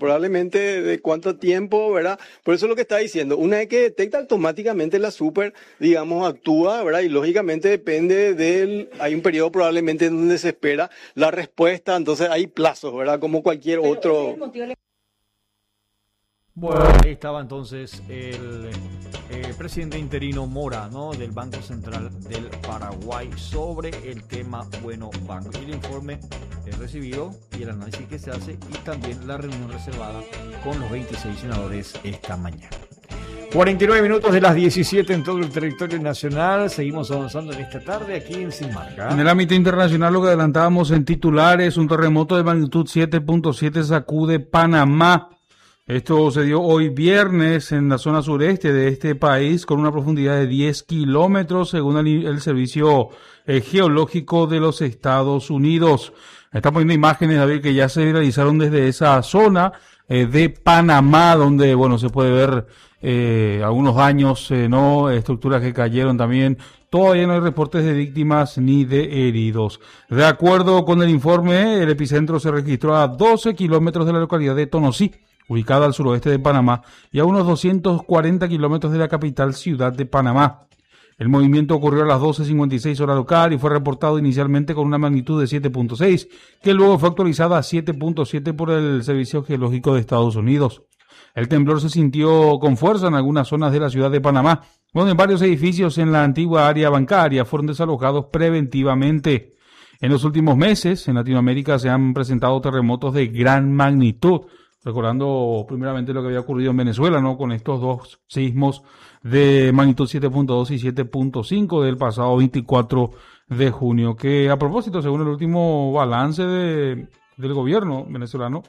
probablemente de cuánto tiempo, ¿verdad? Por eso es lo que está diciendo, una vez que detecta automáticamente la super, digamos, actúa, ¿verdad? Y lógicamente depende hay un periodo probablemente donde se espera la respuesta, entonces hay plazos, ¿verdad? Como cualquier otro. Bueno, ahí estaba entonces el presidente interino Mora, ¿no?, del Banco Central del Paraguay sobre el tema Bueno Banco. Y el informe recibido y el análisis que se hace y también la reunión reservada con los 26 senadores esta mañana. 49 minutos de las 17 en todo el territorio nacional. Seguimos avanzando en esta tarde aquí en Sin Marca. En el ámbito internacional, lo que adelantábamos en titulares, un terremoto de magnitud 7.7 sacude Panamá. Esto se dio hoy viernes en la zona sureste de este país con una profundidad de 10 kilómetros según el Servicio Geológico de los Estados Unidos. Está poniendo imágenes, David, que ya se realizaron desde esa zona de Panamá, donde, bueno, se puede ver algunos daños, estructuras que cayeron también. Todavía no hay reportes de víctimas ni de heridos. De acuerdo con el informe, el epicentro se registró a 12 kilómetros de la localidad de Tonosí, ubicada al suroeste de Panamá, y a unos 240 kilómetros de la capital ciudad de Panamá. El movimiento ocurrió a las 12:56 hora local y fue reportado inicialmente con una magnitud de 7.6, que luego fue actualizada a 7.7 por el Servicio Geológico de Estados Unidos. El temblor se sintió con fuerza en algunas zonas de la ciudad de Panamá, donde varios edificios en la antigua área bancaria fueron desalojados preventivamente. En los últimos meses, en Latinoamérica se han presentado terremotos de gran magnitud, recordando primeramente lo que había ocurrido en Venezuela, ¿no?, con estos dos sismos de magnitud 7.2 y 7.5 del pasado 24 de junio, que a propósito, según el último balance del gobierno venezolano,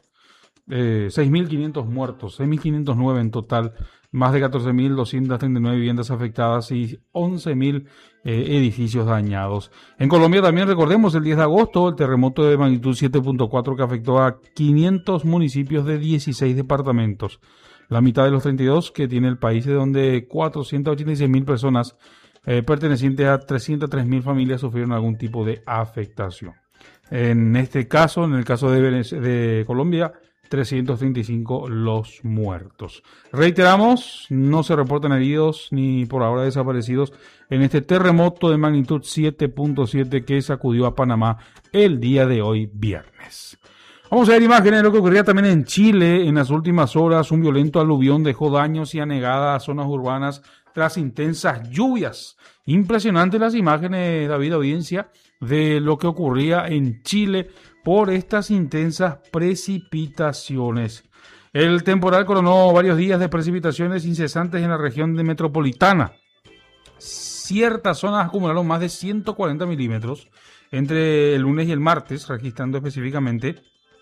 6.500 muertos, 6.509 en total, más de 14.239 viviendas afectadas y 11.000 edificios dañados. En Colombia también, recordemos, el 10 de agosto, el terremoto de magnitud 7.4 que afectó a 500 municipios de 16 departamentos. La mitad de los 32 que tiene el país, de donde 486.000 personas pertenecientes a 303.000 familias sufrieron algún tipo de afectación. En este caso, en el caso de Colombia, 335 los muertos. Reiteramos, no se reportan heridos ni por ahora desaparecidos en este terremoto de magnitud 7.7 que sacudió a Panamá el día de hoy viernes. Vamos a ver imágenes de lo que ocurría también en Chile en las últimas horas. Un violento aluvión dejó daños y anegadas a zonas urbanas tras intensas lluvias. Impresionantes las imágenes, David, audiencia, de lo que ocurría en Chile por estas intensas precipitaciones. El temporal coronó varios días de precipitaciones incesantes en la región de metropolitana. Ciertas zonas acumularon más de 140 milímetros entre el lunes y el martes, registrando específicamente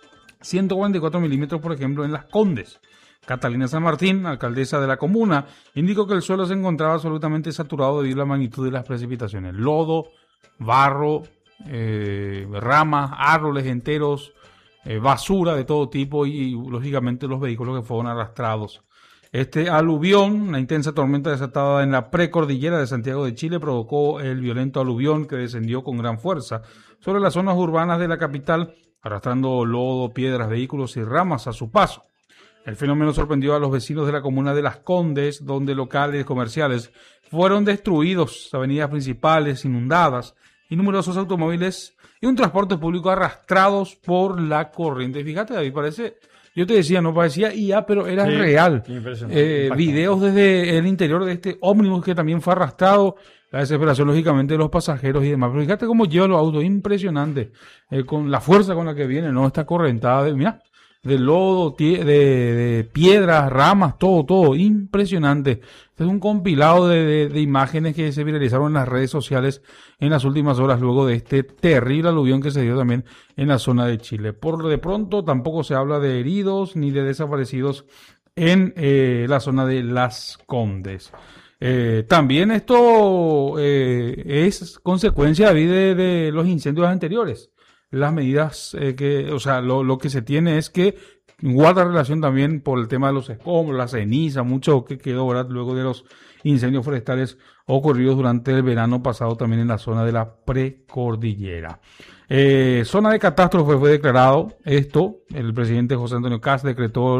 144 milímetros, por ejemplo, en Las Condes. Catalina San Martín, alcaldesa de la comuna, indicó que el suelo se encontraba absolutamente saturado debido a la magnitud de las precipitaciones. Lodo, barro, ramas, árboles enteros, basura de todo tipo y lógicamente los vehículos que fueron arrastrados. Este aluvión, una intensa tormenta desatada en la precordillera de Santiago de Chile, provocó el violento aluvión que descendió con gran fuerza sobre las zonas urbanas de la capital, arrastrando lodo, piedras, vehículos y ramas a su paso. El fenómeno sorprendió a los vecinos de la comuna de Las Condes, donde locales comerciales fueron destruidos, avenidas principales inundadas y numerosos automóviles y un transporte público arrastrados por la corriente. Fíjate, David, yo te decía, no parecía IA, pero era sí, real. Videos desde el interior de este ómnibus que también fue arrastrado, la desesperación lógicamente de los pasajeros y demás. Pero fíjate cómo lleva los autos, impresionante, con la fuerza con la que viene, ¿no? Esta correntada de lodo, de piedras, ramas, todo, impresionante. Este es un compilado de imágenes que se viralizaron en las redes sociales en las últimas horas luego de este terrible aluvión que se dio también en la zona de Chile. Por de pronto tampoco se habla de heridos ni de desaparecidos en la zona de Las Condes. También esto es consecuencia de los incendios anteriores. Las medidas lo que se tiene es que guarda relación también por el tema de los escombros, la ceniza, mucho que quedó, ¿verdad?, luego de los incendios forestales ocurridos durante el verano pasado también en la zona de la precordillera. Zona de catástrofe fue declarado esto, el presidente José Antonio Kast decretó